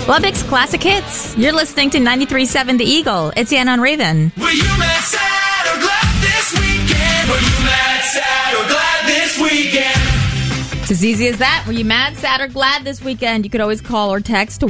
Lubbock's Classic Hits. You're listening to 93.7 The Eagle. It's Anna and Raven. Were you mad, sad, or glad this weekend? Were you mad, sad, or glad this weekend? It's as easy as that. Were you mad, sad, or glad this weekend? You could always call or text to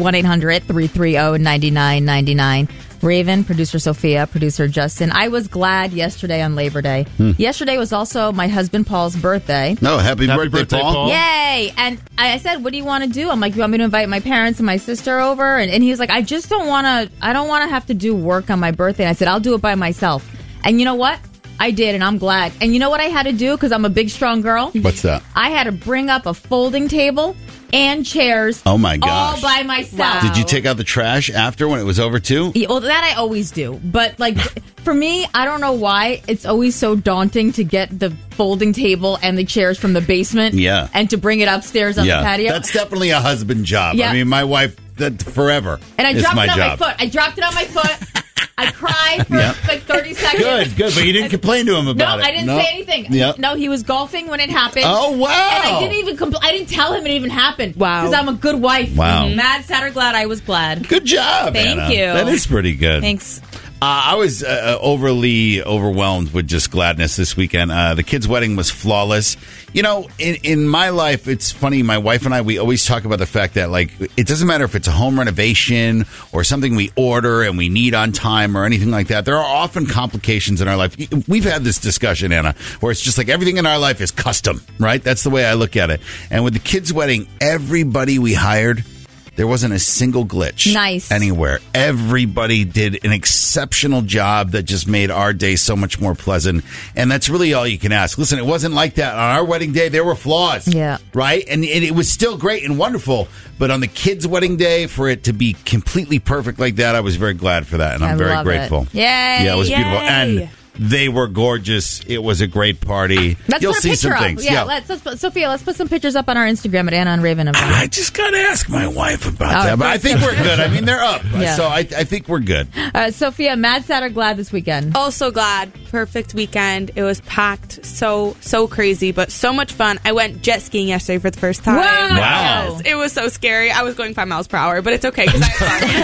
1-800-330-9999. Raven, producer Sophia, producer Justin. I was glad yesterday on Labor Day. Yesterday was also my husband Paul's birthday. No, happy birthday, Paul. Yay! And I said, what do you want to do? I'm like, you want me to invite my parents and my sister over? And he was like, I don't want to have to do work on my birthday. And I said, I'll do it by myself. And you know what? I did, and I'm glad. And you know what I had to do? Because I'm a big, strong girl. What's that? I had to bring up a folding table and chairs. Oh, my gosh. All by myself. Wow. Did you take out the trash after when it was over, too? Yeah, well, that I always do. But, like, for me, I don't know why. It's always so daunting to get the folding table and the chairs from the basement. Yeah. And to bring it upstance on the patio. That's definitely a husband job. Yeah. I mean, my wife, that forever and I is dropped my it on job. my foot. I dropped it on my foot. I cried for like 30 seconds. Good. But you didn't complain to him about it. No, I didn't say anything. Yep. No, he was golfing when it happened. Oh, wow. And I didn't even I didn't tell him it even happened. Wow. Because I'm a good wife. Wow. Mad, sad, or glad? I was glad. Good job, Thank Anna. you. That is pretty good. Thanks. I was overly overwhelmed with just gladness this weekend. The kid's wedding was flawless. You know, in my life, it's funny. My wife and I, we always talk about the fact that, like, it doesn't matter if it's a home renovation or something we order and we need on time or anything like that. There are often complications in our life. We've had this discussion, Anna, where it's just like everything in our life is custom, right? That's the way I look at it. And with the kid's wedding, everybody we hired, there wasn't a single glitch anywhere. Everybody did an exceptional job that just made our day so much more pleasant. And that's really all you can ask. Listen, it wasn't like that. On our wedding day, there were flaws. Yeah. Right? And it was still great and wonderful. But on the kids' wedding day, for it to be completely perfect like that, I was very glad for that. And I'm very grateful. Yay. Yeah, it was beautiful. Yay. And they were gorgeous. It was a great party. You'll see some things. Yeah, Sophia, let's put some pictures up on our Instagram at Anna and Raven. I just got to ask my wife about that. But I think we're good. I mean, they're up. Yeah. So I think we're good. Sophia, mad, sad, or glad this weekend? Also glad. Perfect weekend. It was packed. So crazy, but so much fun. I went jet skiing yesterday for the first time. Wow. Yes, it was so scary. I was going 5 miles per hour, but it's okay because I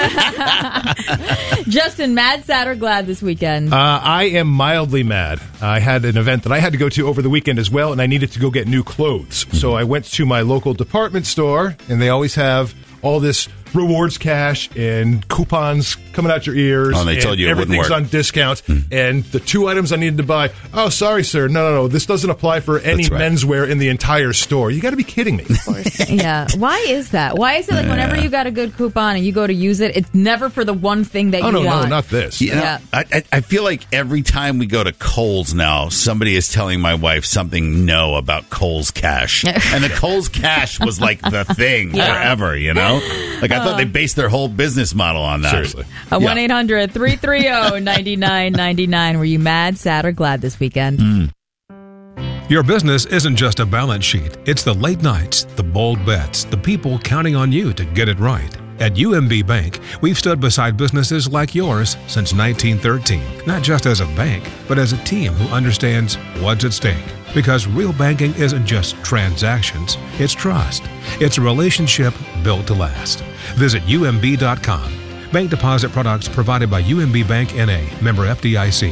had fun. Justin, mad, sad, or glad this weekend? I am mildly mad. I had an event that I had to go to over the weekend as well, and I needed to go get new clothes. So I went to my local department store, and they always have all this rewards cash and coupons coming out your ears. Oh, and they told you it wouldn't everything's work. on discount. And the 2 items I needed to buy, oh, sorry, sir. No. This doesn't apply for any menswear in the entire store. You got to be kidding me. Yeah. Why is that? Why is it like whenever you got a good coupon and you go to use it, it's never for the one thing that you want? No, not this. You know, I feel like every time we go to Kohl's now, somebody is telling my wife something about Kohl's Cash. And the Kohl's Cash was like the thing forever, you know? Like, I thought they based their whole business model on that. Seriously. 1-800-330-9999. Were you mad, sad, or glad this weekend? Your business isn't just a balance sheet. It's the late nights, the bold bets, the people counting on you to get it right. At UMB Bank, we've stood beside businesses like yours since 1913, not just as a bank, but as a team who understands what's at stake. Because real banking isn't just transactions, it's trust. It's a relationship built to last. Visit UMB.com. Bank deposit products provided by UMB Bank N.A., member FDIC.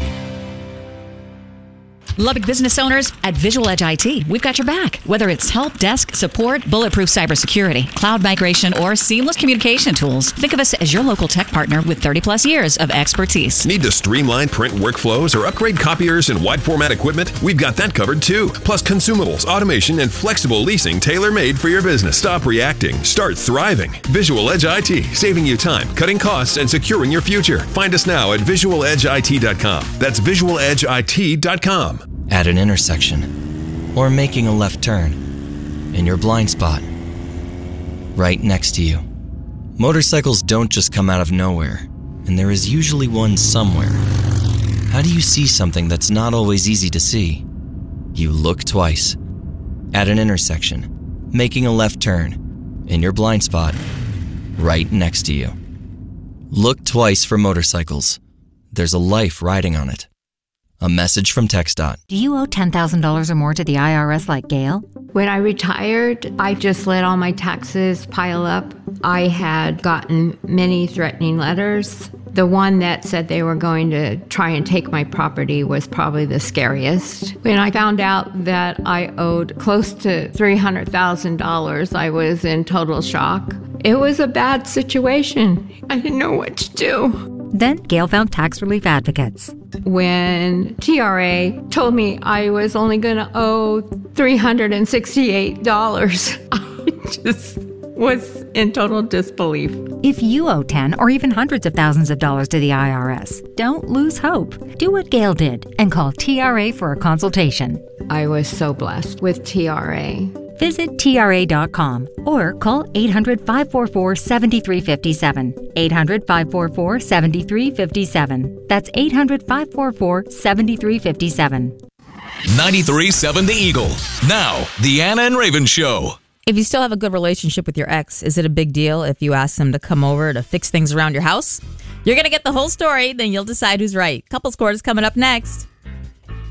Lubbock business owners, at Visual Edge IT, we've got your back. Whether it's help desk, support, bulletproof cybersecurity, cloud migration, or seamless communication tools, think of us as your local tech partner with 30-plus years of expertise. Need to streamline print workflows or upgrade copiers and wide format equipment? We've got that covered too. Plus consumables, automation, and flexible leasing tailor-made for your business. Stop reacting. Start thriving. Visual Edge IT, saving you time, cutting costs, and securing your future. Find us now at visualedgeit.com. That's visualedgeit.com. At an intersection, or making a left turn, in your blind spot, right next to you. Motorcycles don't just come out of nowhere, and there is usually one somewhere. How do you see something that's not always easy to see? You look twice. At an intersection, making a left turn, in your blind spot, right next to you. Look twice for motorcycles. There's a life riding on it. A message from TxDOT. Do you owe $10,000 or more to the IRS like Gail? When I retired, I just let all my taxes pile up. I had gotten many threatening letters. The one that said they were going to try and take my property was probably the scariest. When I found out that I owed close to $300,000, I was in total shock. It was a bad situation. I didn't know what to do. Then Gail found tax relief advocates. When TRA told me I was only going to owe $368, I just was in total disbelief. If you owe 10 or even hundreds of thousands of dollars to the IRS, don't lose hope. Do what Gail did and call TRA for a consultation. I was so blessed with TRA. Visit TRA.com or call 800-544-7357. 800-544-7357. That's 800-544-7357. 93.7 The Eagle. Now, the Anna and Raven Show. If you still have a good relationship with your ex, is it a big deal if you ask them to come over to fix things around your house? You're going to get the whole story, then you'll decide who's right. Couples Court is coming up next.